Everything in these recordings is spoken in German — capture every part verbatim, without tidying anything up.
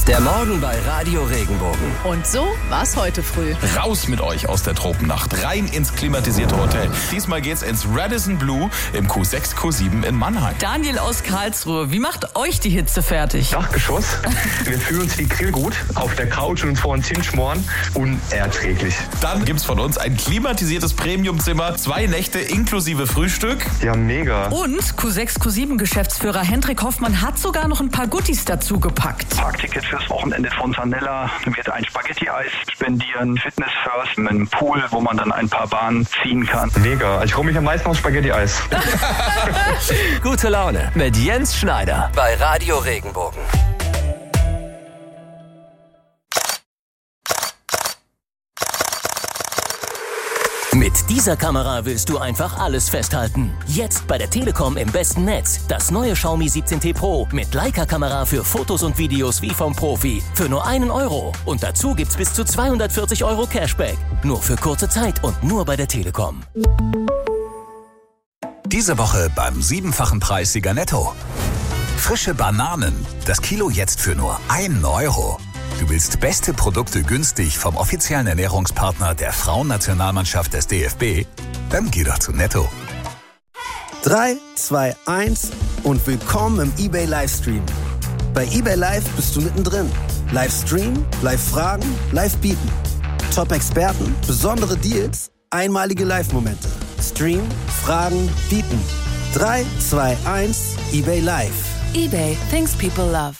Der Morgen bei Radio Regenbogen. Und so war's heute früh. Raus mit euch aus der Tropennacht, rein ins klimatisierte Hotel. Diesmal geht's ins Radisson Blu im Q sechs Q sieben in Mannheim. Daniel aus Karlsruhe, wie macht euch die Hitze fertig? Dachgeschoss. Wir fühlen uns wie Grillgut auf der Couch und uns vor uns hinschmoren. Unerträglich. Dann gibt's von uns ein klimatisiertes Premiumzimmer, zwei Nächte inklusive Frühstück. Ja, mega. Und Q sechs Q sieben Geschäftsführer Hendrik Hoffmann hat sogar noch ein paar Goodies dazu gepackt. Parkticket fürs Wochenende von Sanella, wird ein Spaghetti-Eis spendieren, Fitness First, mit einem Pool, wo man dann ein paar Bahnen ziehen kann. Mega. Also ich freue mich am meisten auf Spaghetti-Eis. Gute Laune mit Jens Schneider bei Radio Regenbogen. Mit dieser Kamera willst du einfach alles festhalten. Jetzt bei der Telekom im besten Netz. Das neue Xiaomi siebzehn T Pro mit Leica-Kamera für Fotos und Videos wie vom Profi. Für nur einen Euro. Und dazu gibt's bis zu zweihundertvierzig Euro Cashback. Nur für kurze Zeit und nur bei der Telekom. Diese Woche beim siebenfachen Preissieger Netto. Frische Bananen. Das Kilo jetzt für nur einen Euro. Du willst beste Produkte günstig vom offiziellen Ernährungspartner der Frauennationalmannschaft des D F B? Dann geh doch zu Netto. drei, zwei, eins und willkommen im eBay Livestream. Bei eBay Live bist du mittendrin. Livestream, Live-Fragen, Live-Bieten. Top-Experten, besondere Deals, einmalige Live-Momente. Stream, Fragen, Bieten. drei, zwei, eins, eBay Live. eBay, things people love.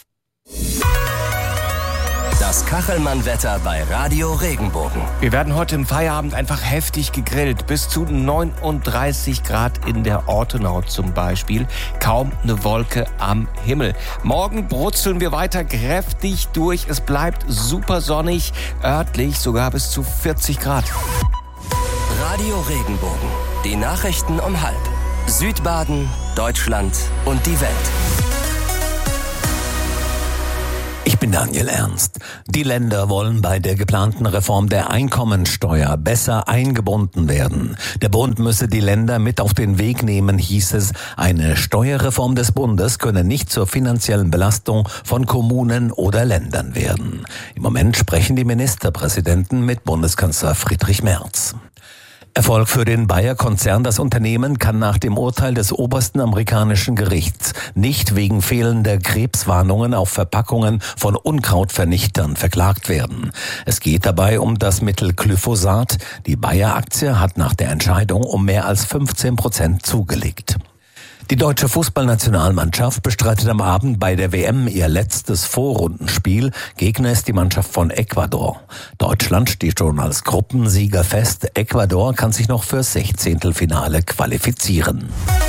Das Kachelmann-Wetter bei Radio Regenbogen. Wir werden heute im Feierabend einfach heftig gegrillt. Bis zu neununddreißig Grad in der Ortenau zum Beispiel. Kaum eine Wolke am Himmel. Morgen brutzeln wir weiter kräftig durch. Es bleibt super sonnig, örtlich sogar bis zu vierzig Grad. Radio Regenbogen. Die Nachrichten um halb. Südbaden, Deutschland und die Welt. Ich bin Daniel Ernst. Die Länder wollen bei der geplanten Reform der Einkommensteuer besser eingebunden werden. Der Bund müsse die Länder mit auf den Weg nehmen, hieß es. Eine Steuerreform des Bundes könne nicht zur finanziellen Belastung von Kommunen oder Ländern werden. Im Moment sprechen die Ministerpräsidenten mit Bundeskanzler Friedrich Merz. Erfolg für den Bayer-Konzern. Das Unternehmen kann nach dem Urteil des obersten amerikanischen Gerichts nicht wegen fehlender Krebswarnungen auf Verpackungen von Unkrautvernichtern verklagt werden. Es geht dabei um das Mittel Glyphosat. Die Bayer-Aktie hat nach der Entscheidung um mehr als fünfzehn Prozent zugelegt. Die deutsche Fußballnationalmannschaft bestreitet am Abend bei der W M ihr letztes Vorrundenspiel. Gegner ist die Mannschaft von Ecuador. Deutschland steht schon als Gruppensieger fest. Ecuador kann sich noch fürs Sechzehntelfinale qualifizieren.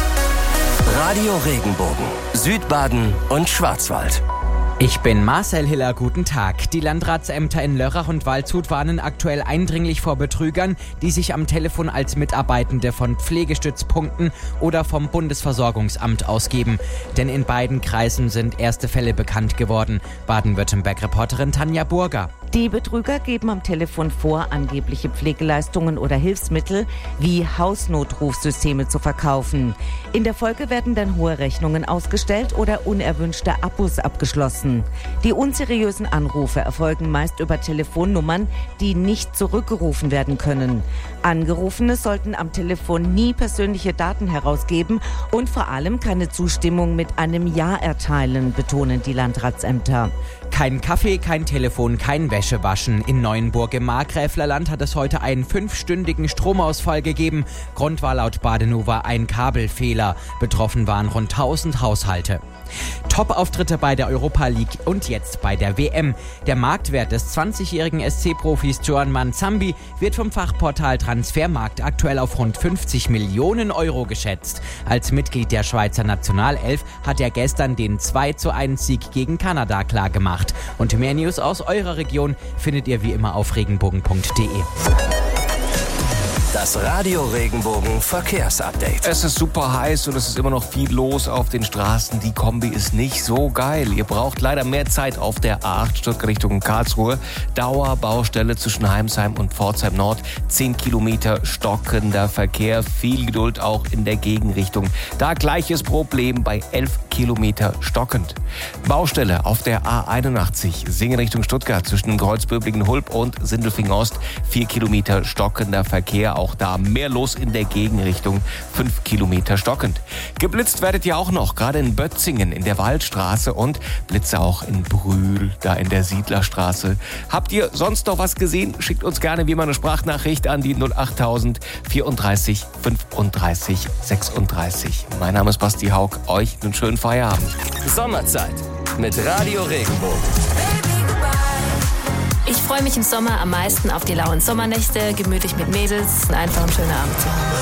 Radio Regenbogen, Südbaden und Schwarzwald. Ich bin Marcel Hiller, guten Tag. Die Landratsämter in Lörrach und Waldshut warnen aktuell eindringlich vor Betrügern, die sich am Telefon als Mitarbeitende von Pflegestützpunkten oder vom Bundesversorgungsamt ausgeben. Denn in beiden Kreisen sind erste Fälle bekannt geworden. Baden-Württemberg-Reporterin Tanja Burger. Die Betrüger geben am Telefon vor, angebliche Pflegeleistungen oder Hilfsmittel wie Hausnotrufsysteme zu verkaufen. In der Folge werden dann hohe Rechnungen ausgestellt oder unerwünschte Abos abgeschlossen. Die unseriösen Anrufe erfolgen meist über Telefonnummern, die nicht zurückgerufen werden können. Angerufene sollten am Telefon nie persönliche Daten herausgeben und vor allem keine Zustimmung mit einem Ja erteilen, betonen die Landratsämter. Kein Kaffee, kein Telefon, kein Wäschewaschen. In Neuenburg im Markgräflerland hat es heute einen fünfstündigen Stromausfall gegeben. Grund war laut Badenova ein Kabelfehler. Betroffen waren rund tausend Haushalte. Top-Auftritte bei der Europa League und jetzt bei der W M. Der Marktwert des zwanzigjährigen S C-Profis Joan Manzambi wird vom Fachportal Transfermarkt aktuell auf rund fünfzig Millionen Euro geschätzt. Als Mitglied der Schweizer Nationalelf hat er gestern den zwei zu eins Sieg gegen Kanada klargemacht. Und mehr News aus eurer Region findet ihr wie immer auf regenbogen punkt de. Das Radio Regenbogen Verkehrsupdate. Es ist super heiß und es ist immer noch viel los auf den Straßen. Die Kombi ist nicht so geil. Ihr braucht leider mehr Zeit auf der A acht Stuttgart Richtung Karlsruhe. Dauerbaustelle zwischen Heimsheim und Pforzheim Nord. zehn Kilometer stockender Verkehr. Viel Geduld auch in der Gegenrichtung. Da gleiches Problem bei elf Kilometer stockend. Baustelle auf der A einundachtzig, Singen Richtung Stuttgart zwischen dem Kreuzböbligen Hulb und Sindelfingen Ost. Vier Kilometer stockender Verkehr, auch da mehr los in der Gegenrichtung. Fünf Kilometer stockend. Geblitzt werdet ihr auch noch, gerade in Bötzingen in der Waldstraße und Blitze auch in Brühl, da in der Siedlerstraße. Habt ihr sonst noch was gesehen? Schickt uns gerne wie immer eine Sprachnachricht an die null acht null vierunddreißig fünfunddreißig sechsunddreißig. Mein Name ist Basti Haug. Euch einen schönen Feierabend. Sommerzeit mit Radio Regenbogen. Ich freue mich im Sommer am meisten auf die lauen Sommernächte, gemütlich mit Mädels und einfach einen schönen Abend zu haben.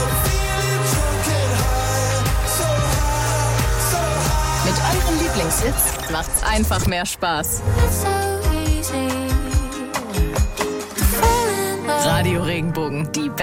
Mit eurem Lieblingshits macht's einfach mehr Spaß. Radio Regenbogen, die